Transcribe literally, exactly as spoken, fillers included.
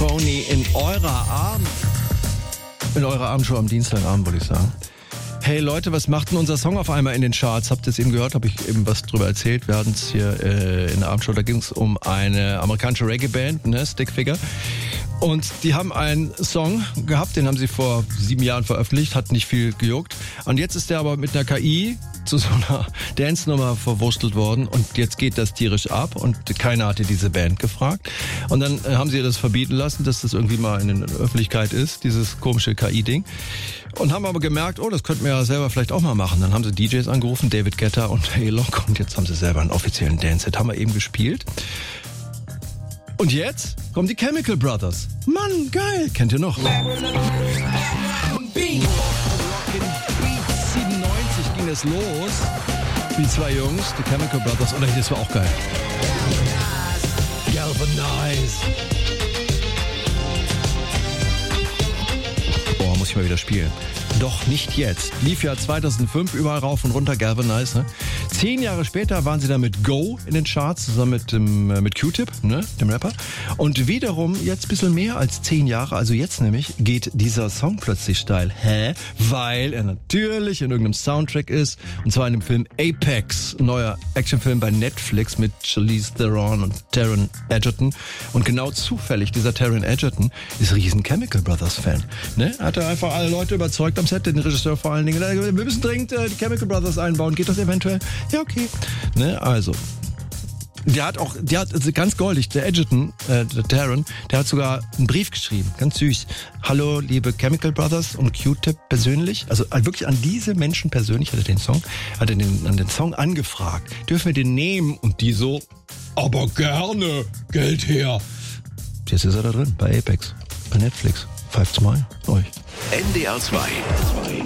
Phony in eurer Abend, in eurer Abendshow am Dienstagabend, würde ich sagen. Hey Leute, was macht denn unser Song auf einmal in den Charts? Habt ihr es eben gehört? Habe ich eben was drüber erzählt? Wir hatten es hier äh, in der Abendshow. Da ging es um eine amerikanische Reggae-Band, ne, Stickfigure. Und die haben einen Song gehabt, den haben sie vor sieben Jahren veröffentlicht, hat nicht viel gejuckt. Und jetzt ist der aber mit einer K I zu so einer Dance-Nummer verwurstelt worden und jetzt geht das tierisch ab und keiner hatte diese Band gefragt. Und dann äh, haben sie das verbieten lassen, dass das irgendwie mal in der Öffentlichkeit ist, dieses komische K I-Ding. Und haben aber gemerkt, oh, das könnten wir ja selber vielleicht auch mal machen. Dann haben sie D Js angerufen, David Guetta und A-Lock, und jetzt haben sie selber einen offiziellen Dance-Hit, haben wir eben gespielt. Und jetzt kommen die Chemical Brothers. Mann, geil. Kennt ihr noch? siebenundneunzig ging es los. Die zwei Jungs, die Chemical Brothers. Und das war auch geil. Galvanize. Boah, muss ich mal wieder spielen. Doch nicht jetzt. Lief ja zweitausendfünf überall rauf und runter, Galvanize. Ne? Zehn Jahre später waren sie dann mit Go in den Charts, zusammen mit dem mit Q-Tip, ne, dem Rapper. Und wiederum jetzt ein bisschen mehr als zehn Jahre, also jetzt nämlich, geht dieser Song plötzlich steil. Hä? Weil er natürlich in irgendeinem Soundtrack ist. Und zwar in dem Film Apex, ein neuer Actionfilm bei Netflix mit Charlize Theron und Taron Egerton. Und genau zufällig, dieser Taron Egerton ist riesen Chemical Brothers Fan. Ne? Hat er einfach alle Leute überzeugt am Set, den Regisseur vor allen Dingen. Wir müssen dringend äh, die Chemical Brothers einbauen. Geht das eventuell? Ja, okay. Ne, also. Der hat auch, der hat also ganz goldig, der Egerton, äh, der Taron, der hat sogar einen Brief geschrieben, ganz süß. Hallo, liebe Chemical Brothers und Q-Tip persönlich, also wirklich an diese Menschen persönlich hat er den Song, hat er den, an den Song angefragt. Dürfen wir den nehmen? Und die so, aber gerne, Geld her. Jetzt ist er da drin, bei Apex, bei Netflix. Five Smile, euch. N D R zwei.